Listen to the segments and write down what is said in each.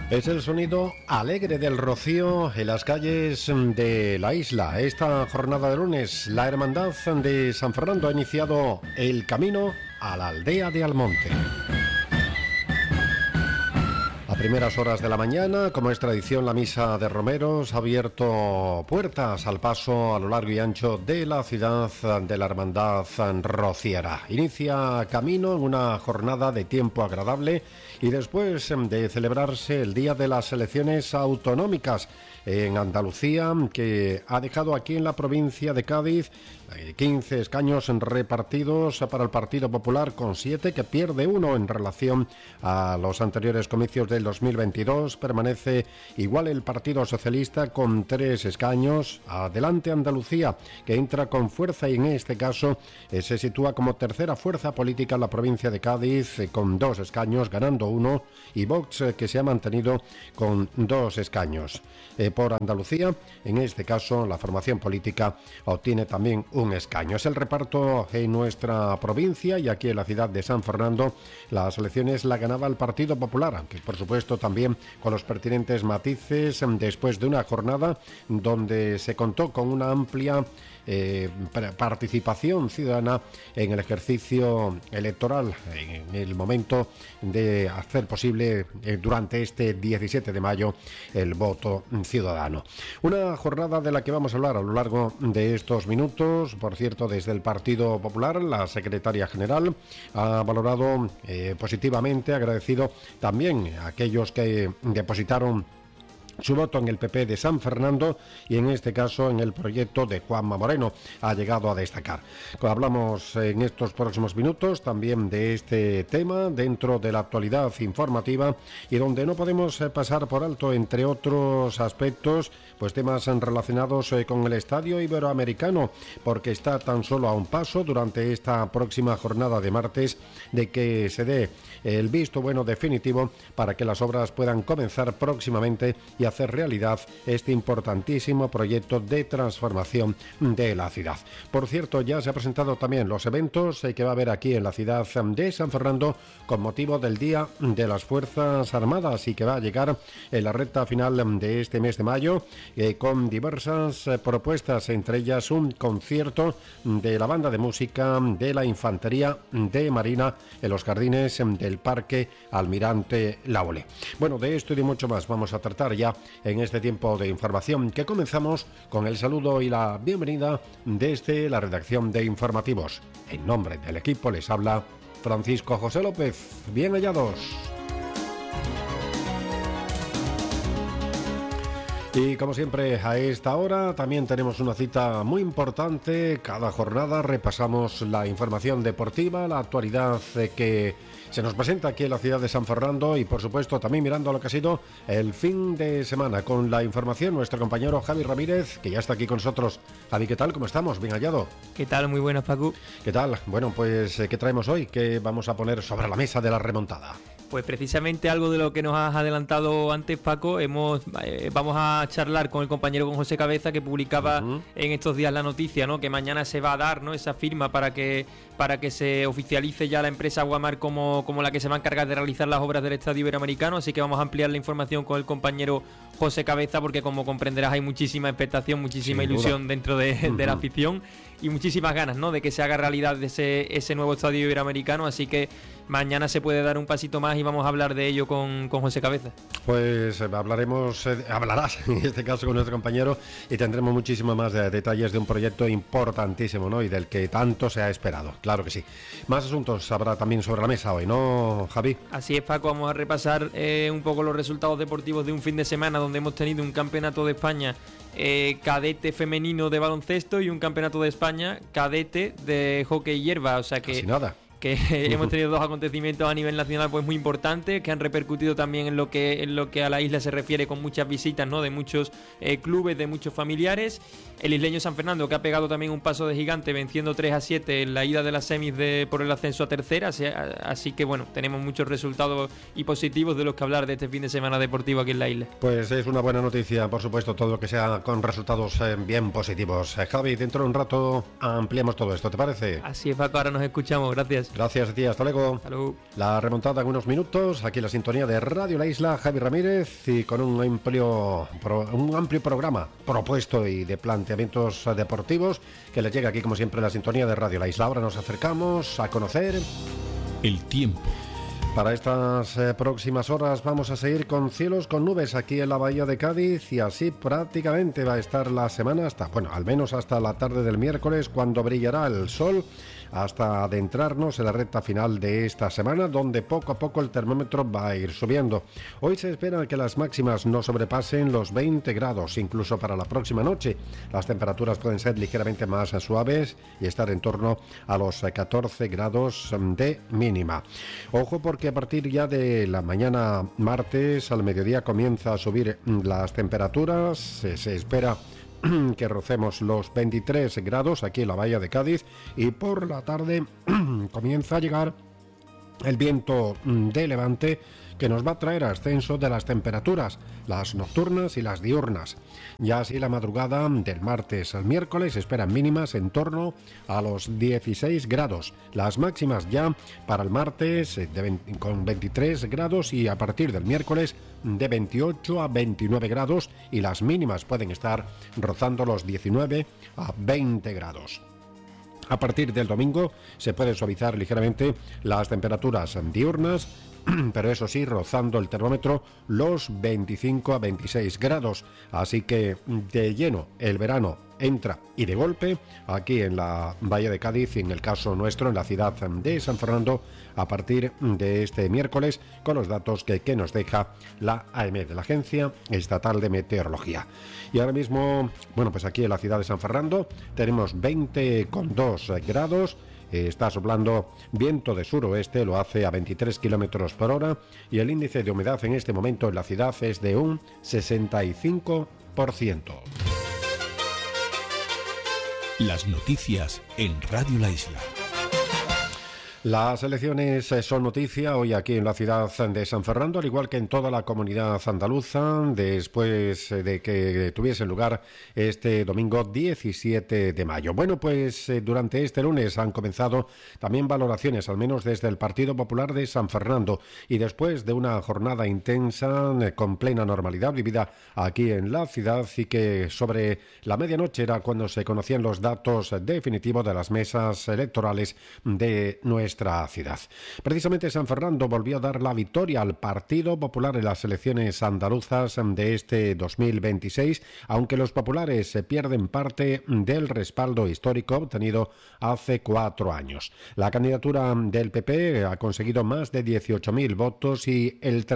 Es el sonido alegre del rocío en las calles de la isla. Esta jornada de lunes, la Hermandad de San Fernando ha iniciado el camino a la aldea de Almonte. A primeras horas de la mañana, como es tradición, la misa de romeros ha abierto puertas al paso a lo largo y ancho de la ciudad de la Hermandad Rociera. Inicia camino en una jornada de tiempo agradable y después de celebrarse el día de las elecciones autonómicas en Andalucía, que ha dejado aquí en la provincia de Cádiz 15 escaños repartidos para el Partido Popular, con 7, que pierde 1 en relación a los anteriores comicios del 2022. Permanece igual el Partido Socialista con 3 escaños. Adelante Andalucía, que entra con fuerza y en este caso se sitúa como tercera fuerza política en la provincia de Cádiz con 2 escaños, ganando 1, y Vox, que se ha mantenido con 2 escaños. Por Andalucía, en este caso la formación política obtiene también un escaño. Es el reparto en nuestra provincia, y aquí en la ciudad de San Fernando las elecciones la ganaba el Partido Popular, aunque por supuesto también con los pertinentes matices después de una jornada donde se contó con una amplia participación ciudadana en el ejercicio electoral, en el momento de hacer posible durante este 17 de mayo el voto ciudadano. Una jornada de la que vamos a hablar a lo largo de estos minutos. Por cierto, desde el Partido Popular, la secretaria general ha valorado positivamente, agradecido también a aquellos que depositaron su voto en el PP de San Fernando, y en este caso en el proyecto de Juanma Moreno. Ha llegado a destacar. Hablamos en estos próximos minutos también de este tema dentro de la actualidad informativa, y donde no podemos pasar por alto, entre otros aspectos, pues temas relacionados con el Estadio Iberoamericano, porque está tan solo a un paso durante esta próxima jornada de martes de que se dé el visto bueno definitivo para que las obras puedan comenzar próximamente y hacer realidad este importantísimo proyecto de transformación de la ciudad. Por cierto, ya se han presentado también los eventos que va a haber aquí en la ciudad de San Fernando con motivo del Día de las Fuerzas Armadas, y que va a llegar en la recta final de este mes de mayo con diversas propuestas, entre ellas un concierto de la banda de música de la Infantería de Marina en los jardines del Parque Almirante Laole. Bueno, de esto y de mucho más vamos a tratar ya en este tiempo de información, que comenzamos con el saludo y la bienvenida desde la redacción de informativos. En nombre del equipo les habla Francisco José López. Bien hallados. Y como siempre, a esta hora también tenemos una cita muy importante. Cada jornada repasamos la información deportiva, la actualidad que se nos presenta aquí en la ciudad de San Fernando, y por supuesto también mirando a lo que ha sido el fin de semana con la información. Nuestro compañero Javi Ramírez, que ya está aquí con nosotros. Javi, ¿qué tal? ¿Cómo estamos? Bien hallado. ¿Qué tal? Muy buenas, Paco. ¿Qué tal? Bueno, pues ¿qué traemos hoy? ¿Qué vamos a poner sobre la mesa de la remontada? Pues precisamente algo de lo que nos has adelantado antes, Paco. Vamos a charlar con el compañero, con José Cabeza, que publicaba en estos días la noticia, ¿no?, que mañana se va a dar, ¿no?, esa firma para que se oficialice ya la empresa Aguamar como la que se va a encargar de realizar las obras del Estadio Iberoamericano. Así que vamos a ampliar la información con el compañero José Cabeza, porque como comprenderás hay muchísima expectación, muchísima ilusión dentro de la afición, y muchísimas ganas, ¿no?, de que se haga realidad ese nuevo Estadio Iberoamericano. Así que mañana se puede dar un pasito más y vamos a hablar de ello con José Cabeza. Pues hablarás en este caso con nuestro compañero, y tendremos muchísimo más detalles de un proyecto importantísimo, ¿no?, y del que tanto se ha esperado. Claro que sí. Más asuntos habrá también sobre la mesa hoy, ¿no, Javi? Así es, Paco. Vamos a repasar un poco los resultados deportivos de un fin de semana donde hemos tenido un campeonato de España cadete femenino de baloncesto y un campeonato de España cadete de hockey hierba. O sea que... Casi nada. Que hemos tenido dos acontecimientos a nivel nacional pues muy importantes, que han repercutido también en lo que a la isla se refiere, con muchas visitas, ¿no?, de muchos clubes, de muchos familiares. El isleño San Fernando, que ha pegado también un paso de gigante venciendo 3-7 en la ida de las semis por el ascenso a tercera. Así que bueno, tenemos muchos resultados y positivos de los que hablar de este fin de semana deportivo aquí en la isla. Pues es una buena noticia, por supuesto, todo lo que sea con resultados bien positivos. Javi, dentro de un rato ampliamos todo esto, ¿te parece? Así es, Paco, ahora nos escuchamos, gracias. Gracias a ti, hasta luego. Hasta luego. La remontada en unos minutos, aquí la sintonía de Radio La Isla, Javi Ramírez, y con un amplio programa propuesto y de planteamientos deportivos que les llega aquí como siempre la sintonía de Radio La Isla. Ahora nos acercamos a conocer el tiempo. Para estas próximas horas vamos a seguir con cielos con nubes aquí en la bahía de Cádiz, y así prácticamente va a estar la semana al menos hasta la tarde del miércoles, cuando brillará el sol, hasta adentrarnos en la recta final de esta semana, donde poco a poco el termómetro va a ir subiendo. Hoy se espera que las máximas no sobrepasen los 20 grados, incluso para la próxima noche. Las temperaturas pueden ser ligeramente más suaves y estar en torno a los 14 grados de mínima. Ojo, porque a partir ya de la mañana martes al mediodía comienza a subir las temperaturas. Se espera que rocemos los 23 grados aquí en la bahía de Cádiz, y por la tarde comienza a llegar el viento de levante, que nos va a traer ascenso de las temperaturas, las nocturnas y las diurnas. Ya así la madrugada del martes al miércoles se esperan mínimas en torno a los 16 grados. Las máximas ya para el martes con 23 grados, y a partir del miércoles de 28 a 29 grados, y las mínimas pueden estar rozando los 19 a 20 grados. A partir del domingo se pueden suavizar ligeramente las temperaturas diurnas, pero eso sí, rozando el termómetro los 25 a 26 grados. Así que de lleno el verano entra y de golpe aquí en la bahía de Cádiz, y en el caso nuestro en la ciudad de San Fernando, a partir de este miércoles, con los datos que nos deja la AEMET, la Agencia Estatal de Meteorología. Y ahora mismo, pues aquí en la ciudad de San Fernando tenemos 20,2 grados. Está soplando viento de suroeste, lo hace a 23 kilómetros por hora, y el índice de humedad en este momento en la ciudad es de un 65%. Las noticias en Radio La Isla. Las elecciones son noticia hoy aquí en la ciudad de San Fernando, al igual que en toda la comunidad andaluza, después de que tuviese lugar este domingo 17 de mayo. Durante este lunes han comenzado también valoraciones, al menos desde el Partido Popular de San Fernando, y después de una jornada intensa con plena normalidad vivida aquí en la ciudad, y que sobre la medianoche era cuando se conocían los datos definitivos de las mesas electorales de nuestra ciudad. Precisamente San Fernando volvió a dar la victoria al Partido Popular en las elecciones andaluzas de este 2026, aunque los populares pierden parte del respaldo histórico obtenido hace 4 años. La candidatura del PP ha conseguido más de 18.000 votos y el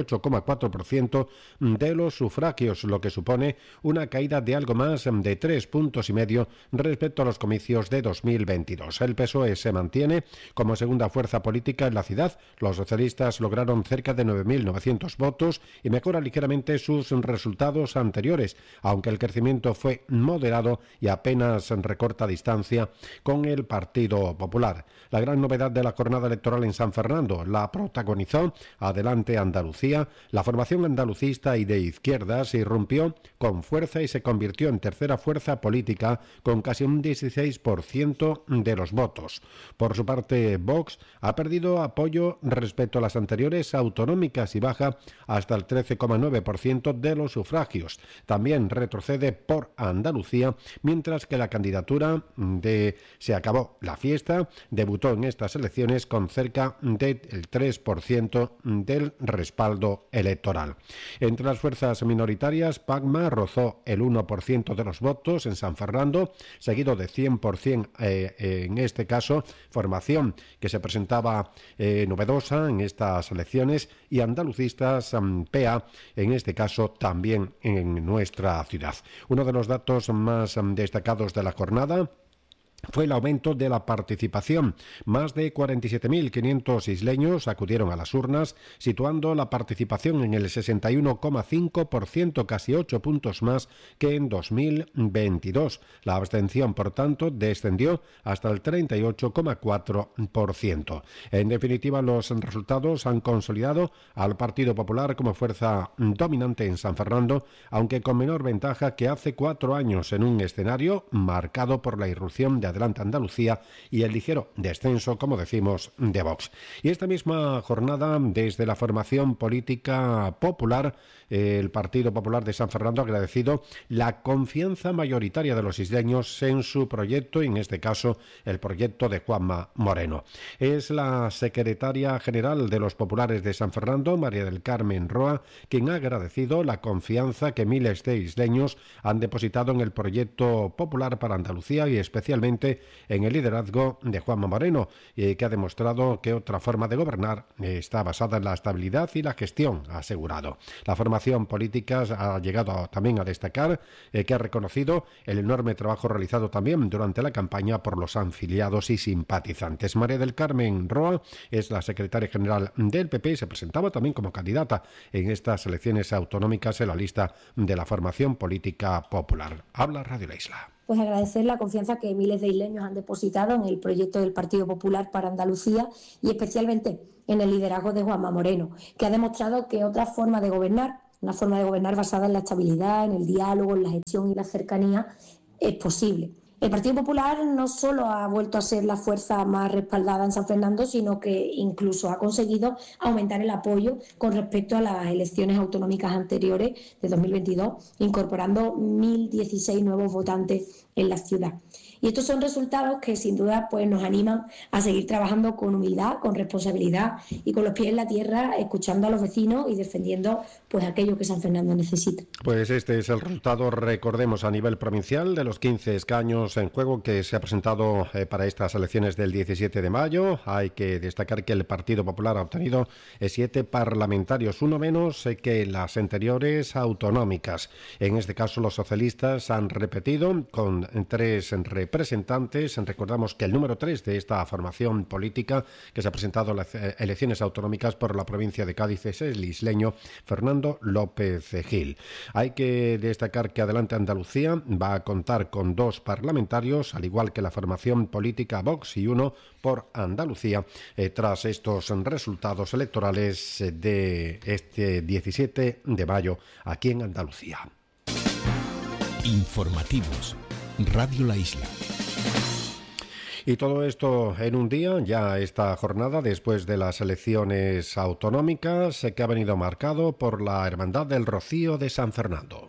38,4% de los sufragios, lo que supone una caída de algo más de 3,5 puntos respecto a los comicios de 2022. El PSOE se mantiene como segunda fuerza política en la ciudad. Los socialistas lograron cerca de 9.900 votos y mejora ligeramente sus resultados anteriores, aunque el crecimiento fue moderado y apenas recorta distancia con el Partido Popular. La gran novedad de la jornada electoral en San Fernando la protagonizó Adelante Andalucía. La formación andalucista y de izquierdas irrumpió con fuerza y se convirtió en tercera fuerza política con casi un 16% de los votos. Por su parte, Vox ha perdido apoyo respecto a las anteriores autonómicas y baja hasta el 13,9% de los sufragios. También retrocede por Andalucía, mientras que la candidatura de Se acabó la fiesta debutó en estas elecciones con cerca del 3% del respaldo electoral. Entre las fuerzas minoritarias, PACMA rozó el 1% de los votos en San Fernando, seguido de 100% en este caso, formación que se presentaba novedosa en estas elecciones, y andalucistas, PA, en este caso también en nuestra ciudad. Uno de los datos más destacados de la jornada fue el aumento de la participación. Más de 47.500 isleños acudieron a las urnas, situando la participación en el 61,5%, casi 8 puntos más que en 2022. La abstención, por tanto, descendió hasta el 38,4%. En definitiva, los resultados han consolidado al Partido Popular como fuerza dominante en San Fernando, aunque con menor ventaja que hace 4 años, en un escenario marcado por la irrupción de Adelante Andalucía y el ligero descenso, como decimos, de Vox. Y esta misma jornada, desde la formación política popular, el Partido Popular de San Fernando ha agradecido la confianza mayoritaria de los isleños en su proyecto, y en este caso el proyecto de Juanma Moreno. Es la secretaria general de los populares de San Fernando, María del Carmen Roa, quien ha agradecido la confianza que miles de isleños han depositado en el proyecto popular para Andalucía y especialmente en el liderazgo de Juanma Moreno, que ha demostrado que otra forma de gobernar está basada en la estabilidad y la gestión, ha asegurado. La formación política ha llegado también a destacar que ha reconocido el enorme trabajo realizado también durante la campaña por los afiliados y simpatizantes. María del Carmen Roa es la secretaria general del PP y se presentaba también como candidata en estas elecciones autonómicas en la lista de la formación política popular. Habla Radio La Isla. Pues agradecer la confianza que miles de isleños han depositado en el proyecto del Partido Popular para Andalucía y especialmente en el liderazgo de Juanma Moreno, que ha demostrado que otra forma de gobernar, una forma de gobernar basada en la estabilidad, en el diálogo, en la gestión y la cercanía, es posible. El Partido Popular no solo ha vuelto a ser la fuerza más respaldada en San Fernando, sino que incluso ha conseguido aumentar el apoyo con respecto a las elecciones autonómicas anteriores de 2022, incorporando 1.016 nuevos votantes en la ciudad. Y estos son resultados que sin duda pues nos animan a seguir trabajando con humildad, con responsabilidad y con los pies en la tierra, escuchando a los vecinos y defendiendo pues aquello que San Fernando necesita. Pues este es el resultado, recordemos, a nivel provincial de los 15 escaños en juego que se ha presentado para estas elecciones del 17 de mayo. Hay que destacar que el Partido Popular ha obtenido 7 parlamentarios, uno menos que las anteriores autonómicas. En este caso los socialistas han repetido con 3 representantes. Recordamos que el número 3 de esta formación política que se ha presentado en las elecciones autonómicas por la provincia de Cádiz es el isleño Fernando López Gil. Hay que destacar que Adelante Andalucía va a contar con 2 parlamentarios, al igual que la formación política Vox, y 1 por Andalucía, tras estos resultados electorales de este 17 de mayo aquí en Andalucía. Informativos. Radio La Isla. Y todo esto en un día, ya esta jornada después de las elecciones autonómicas, que ha venido marcado por la Hermandad del Rocío de San Fernando.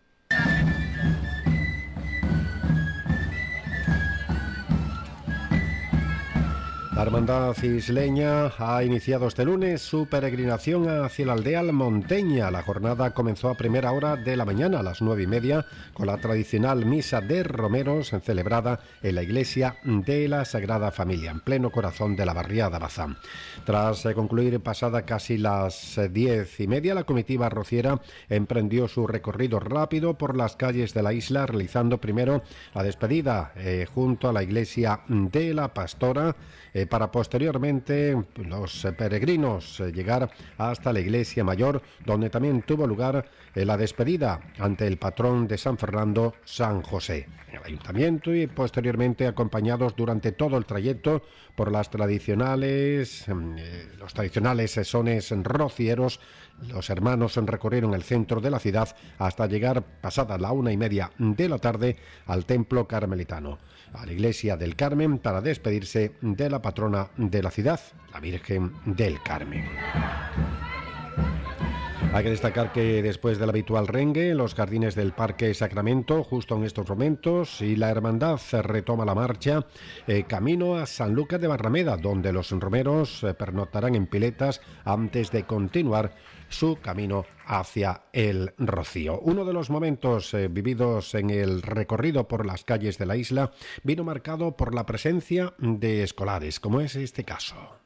La Hermandad Isleña ha iniciado este lunes su peregrinación hacia la aldea almonteña. La jornada comenzó a primera hora de la mañana, a las 9:30, con la tradicional misa de romeros celebrada en la iglesia de la Sagrada Familia, en pleno corazón de la barriada Bazán. Tras concluir pasada casi las 10:30, la comitiva rociera emprendió su recorrido rápido por las calles de la isla, realizando primero la despedida junto a la iglesia de la Pastora, para posteriormente los peregrinos llegar hasta la iglesia mayor, donde también tuvo lugar la despedida ante el patrón de San Fernando, San José, en el ayuntamiento, y posteriormente acompañados durante todo el trayecto por los tradicionales sones rocieros. Los hermanos recorrieron el centro de la ciudad hasta llegar, pasada la 1:30 de la tarde, al templo carmelitano, a la iglesia del Carmen, para despedirse de la patrona de la ciudad, la Virgen del Carmen. Hay que destacar que después del habitual rengue, los jardines del Parque Sacramento, justo en estos momentos, y la hermandad retoma la marcha camino a Sanlúcar de Barrameda, donde los romeros pernoctarán en piletas antes de continuar su camino hacia el Rocío. Uno de los momentos vividos en el recorrido por las calles de la isla vino marcado por la presencia de escolares, como es este caso.